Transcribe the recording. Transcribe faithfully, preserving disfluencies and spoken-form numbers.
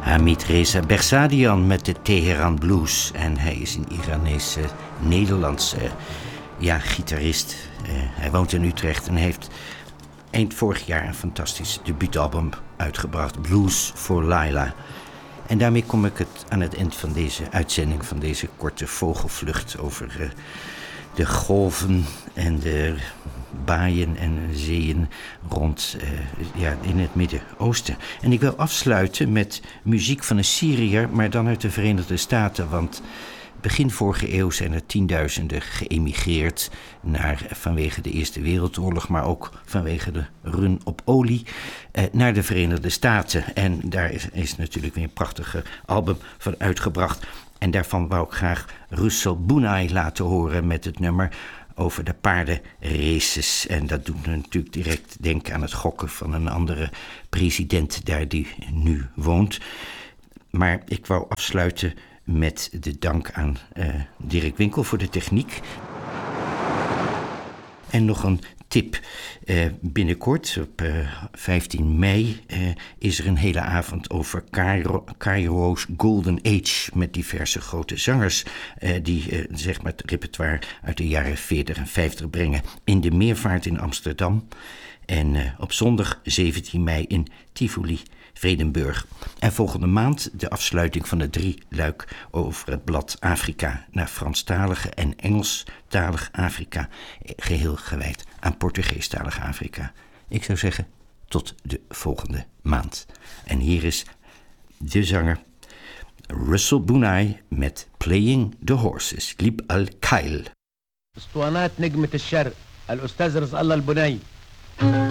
Hamid Reza Behzadian met de Teheran Blues. En hij is een Iranese, Nederlandse ja, gitarist. Uh, hij woont in Utrecht en heeft eind vorig jaar een fantastisch debuutalbum uitgebracht. Blues for Laila. En daarmee kom ik het aan het eind van deze uitzending, van deze korte vogelvlucht over uh, de golven en de baaien en zeeën rond uh, ja, in het Midden-Oosten. En ik wil afsluiten met muziek van een Syriër, maar dan uit de Verenigde Staten, want begin vorige eeuw zijn er tienduizenden geëmigreerd naar, vanwege de Eerste Wereldoorlog, maar ook vanwege de run op olie, eh, naar de Verenigde Staten. En daar is, is natuurlijk weer een prachtige album van uitgebracht. En daarvan wou ik graag Russell Bunai laten horen met het nummer over de paardenraces. En dat doet me natuurlijk direct denken aan het gokken van een andere president daar die nu woont. Maar ik wou afsluiten met de dank aan uh, Dirk Winkel voor de techniek. En nog een tip. Uh, binnenkort, op uh, vijftien mei, uh, is er een hele avond over Cairo, Cairo's Golden Age met diverse grote zangers uh, die uh, zeg maar het repertoire uit de jaren veertig en vijftig brengen in de Meervaart in Amsterdam. En uh, op zondag zeventien mei in Tivoli, Vredenburg. En volgende maand de afsluiting van de drie luik over het blad Afrika naar Franstalige en Engelstalig Afrika, geheel gewijd aan Portugeestalig Afrika. Ik zou zeggen, tot de volgende maand. En hier is de zanger Russell Bunai met Playing the Horses, Glib al-Kail. اسطوانات نجمة الشرق الأستاذ رزق الله البني.